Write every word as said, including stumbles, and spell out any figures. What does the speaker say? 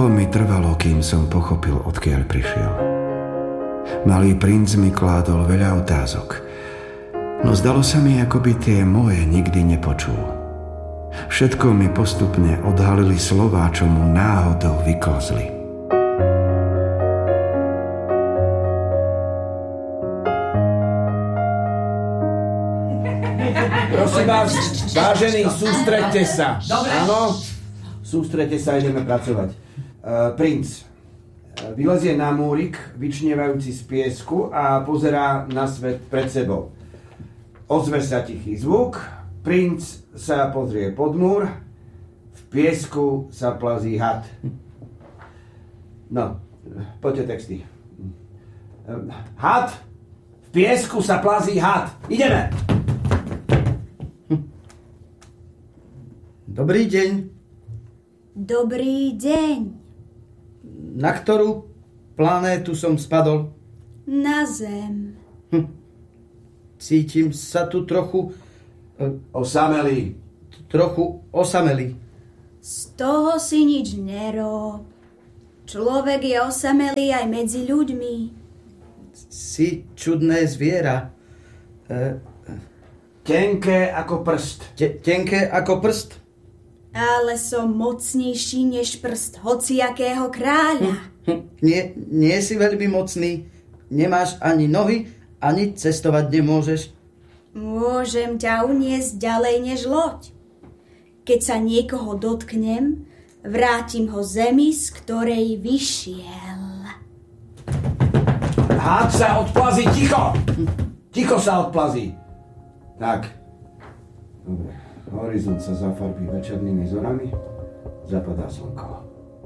Dlho mi trvalo, kým som pochopil, odkiaľ prišiel. Malý princ mi kládol veľa otázok, no zdalo sa mi, ako by tie moje nikdy nepočul. Všetko mi postupne odhalili slová, čo mu náhodou vyklzli. Prosím vás, vážení, sústreďte sa. Áno, sústreďte sa, ideme pracovať. Uh, princ vylezie na múrik, vyčnievajúci z piesku a pozerá na svet pred sebou. Ozve sa tichý zvuk, princ sa pozrie pod múr, v piesku sa plazí had. No, poďte texty. Had, v piesku sa plazí had. Ideme! Dobrý deň. Dobrý deň. Na ktorú planétu som spadol? Na Zem. Hm. Cítim sa tu trochu... E, osamelý. Trochu osamelý. Z toho si nič nerob. Človek je osamelý aj medzi ľuďmi. Si čudné zviera. E, tenké ako prst. Te, tenké ako prst? Ale som mocnejší než prst hociakého kráľa. Hm, hm, nie, nie si veľmi mocný. Nemáš ani nohy, ani cestovať nemôžeš. Môžem ťa uniesť ďalej než loď. Keď sa niekoho dotknem, vrátim ho zemi, z ktorej vyšiel. Hád sa odplazí, ticho! Ticho sa odplazí. Tak. Dobre. Horizont sa zafarbí večernými zorami, zapadá slnko.